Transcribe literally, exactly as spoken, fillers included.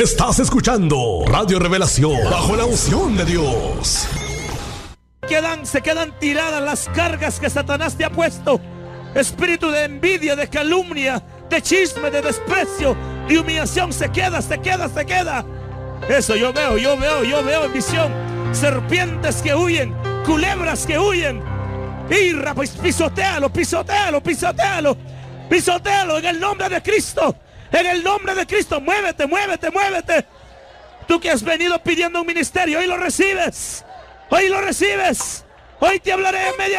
Estás escuchando Radio Revelación bajo la unción de Dios. Quedan, se quedan tiradas las cargas que Satanás te ha puesto. Espíritu de envidia, de calumnia, de chisme, de desprecio, de humillación, se queda, se queda, se queda. Eso yo veo, yo veo, yo veo en visión. Serpientes que huyen, culebras que huyen. Irra, pues pisotealo, pisotealo, pisotealo, pisotealo en el nombre de Cristo. En el nombre de Cristo, muévete, muévete, muévete. Tú que has venido pidiendo un ministerio, hoy lo recibes. Hoy lo recibes. Hoy te hablaré en media